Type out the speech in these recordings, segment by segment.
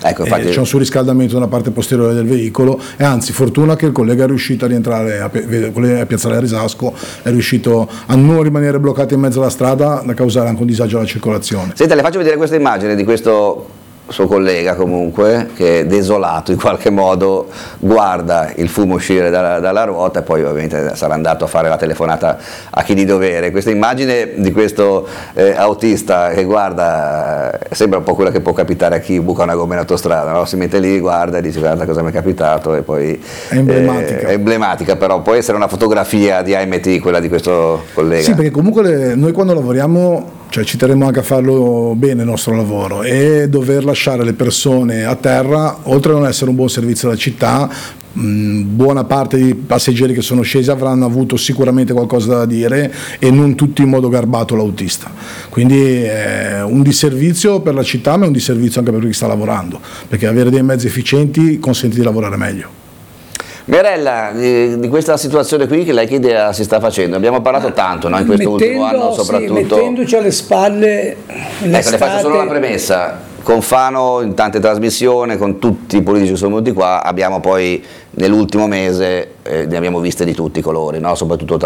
Ecco, infatti... C'è un surriscaldamento nella parte posteriore del veicolo, e anzi fortuna che il collega è riuscito a rientrare a Piazzale Risasco, è riuscito a non rimanere bloccato in mezzo alla strada da causare anche un disagio alla circolazione. Senta, le faccio vedere questa immagine di questo suo collega comunque, che desolato in qualche modo guarda il fumo uscire dalla ruota, e poi ovviamente sarà andato a fare la telefonata a chi di dovere. Questa immagine di questo autista che guarda sembra un po' quella che può capitare a chi buca una gomma in autostrada, no? Si mette lì, guarda e dice guarda cosa mi è capitato, e poi è emblematica. È emblematica, però può essere una fotografia di AMT quella di questo collega. Sì, perché comunque noi quando lavoriamo, cioè, ci terremo anche a farlo bene il nostro lavoro, e dover lasciare le persone a terra, oltre a non essere un buon servizio alla città, buona parte dei passeggeri che sono scesi avranno avuto sicuramente qualcosa da dire, e non tutti in modo garbato l'autista. Quindi è un disservizio per la città, ma è un disservizio anche per chi sta lavorando, perché avere dei mezzi efficienti consente di lavorare meglio. Mirella, di questa situazione qui, che lei che idea si sta facendo? Abbiamo parlato tanto, no, in questo ultimo anno soprattutto. Sì, mettendoci alle spalle ecco, le faccio solo una premessa. Con Fano in tante trasmissioni, con tutti i politici che sono venuti qua, abbiamo poi nell'ultimo mese, ne abbiamo viste di tutti i colori, no? Soprattutto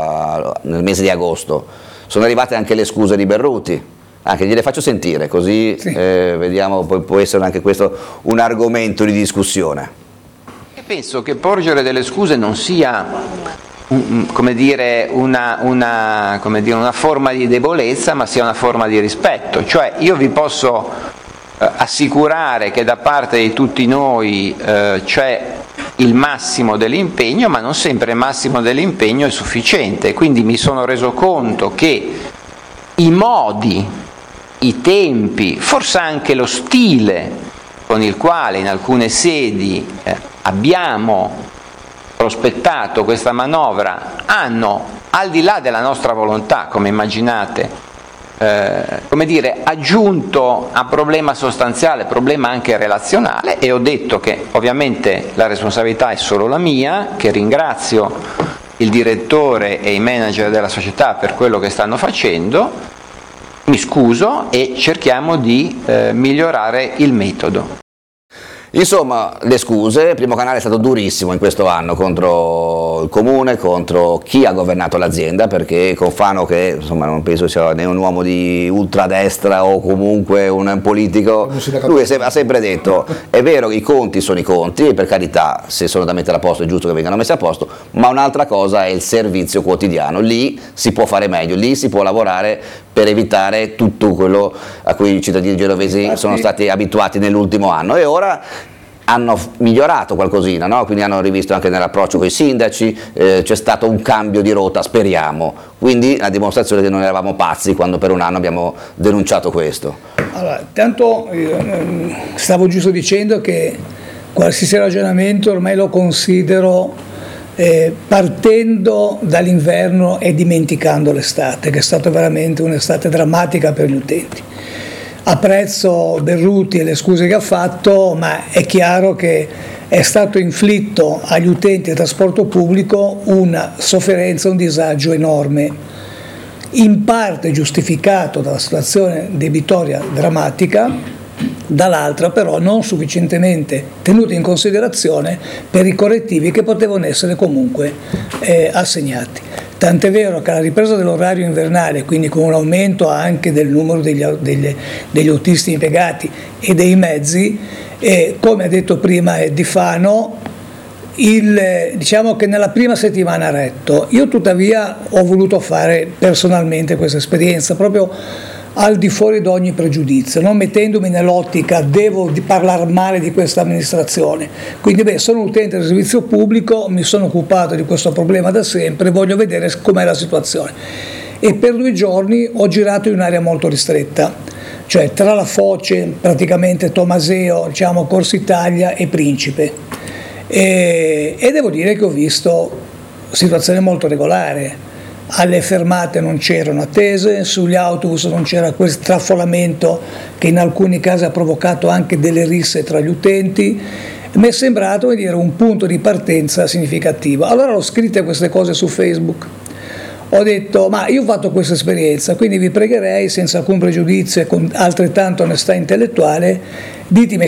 nel mese di agosto. Sono arrivate anche le scuse di Berruti. Anche gliele faccio sentire, così sì. Vediamo, poi può essere anche questo un argomento di discussione. Penso che porgere delle scuse non sia come dire, una forma di debolezza, ma sia una forma di rispetto. Cioè io vi posso assicurare che da parte di tutti noi c'è il massimo dell'impegno, ma non sempre il massimo dell'impegno è sufficiente. Quindi mi sono reso conto che i modi, i tempi, forse anche lo stile con il quale in alcune sedi abbiamo prospettato questa manovra hanno, al di là della nostra volontà, come immaginate, come dire, aggiunto a problema sostanziale, problema anche relazionale, e ho detto che ovviamente la responsabilità è solo la mia, che ringrazio il direttore e i manager della società per quello che stanno facendo, mi scuso e cerchiamo di migliorare il metodo. Insomma, le scuse. Il Primo Canale è stato durissimo in questo anno contro il comune, contro chi ha governato l'azienda, perché con Fano, che insomma non penso sia né un uomo di ultradestra o comunque un politico, lui ha sempre detto è vero, i conti sono i conti, e per carità, se sono da mettere a posto è giusto che vengano messi a posto, ma un'altra cosa è il servizio quotidiano. Lì si può fare meglio, lì si può lavorare per evitare tutto quello a cui i cittadini genovesi sono stati abituati nell'ultimo anno, e ora hanno migliorato qualcosina, no? Quindi hanno rivisto anche nell'approccio con i sindaci, c'è stato un cambio di rotta, speriamo, quindi la dimostrazione che non eravamo pazzi quando per un anno abbiamo denunciato questo. Allora, tanto stavo giusto dicendo che qualsiasi ragionamento ormai lo considero partendo dall'inverno e dimenticando l'estate, che è stata veramente un'estate drammatica per gli utenti. Apprezzo Berruti e le scuse che ha fatto, ma è chiaro che è stato inflitto agli utenti del trasporto pubblico una sofferenza, un disagio enorme, in parte giustificato dalla situazione debitoria drammatica, dall'altra però non sufficientemente tenuto in considerazione per i correttivi che potevano essere comunque assegnati. Tant'è vero che alla ripresa dell'orario invernale, quindi con un aumento anche del numero degli autisti impiegati e dei mezzi, come ha detto prima Di Fano, diciamo che nella prima settimana ha retto. Io tuttavia ho voluto fare personalmente questa esperienza proprio al di fuori di ogni pregiudizio, non mettendomi nell'ottica devo parlare male di questa amministrazione. Quindi sono utente del servizio pubblico, mi sono occupato di questo problema da sempre, voglio vedere com'è la situazione. E per 2 giorni ho girato in un'area molto ristretta, cioè tra la Foce, praticamente Tomaseo, diciamo Corso Italia e Principe. E devo dire che ho visto situazione molto regolare. Alle fermate non c'erano attese, sugli autobus non c'era quel straffollamento che in alcuni casi ha provocato anche delle risse tra gli utenti. Mi è sembrato, come dire, un punto di partenza significativo. Allora ho scritto queste cose su Facebook. Ho detto, ma io ho fatto questa esperienza, quindi vi pregherei, senza alcun pregiudizio e con altrettanta onestà intellettuale, ditemi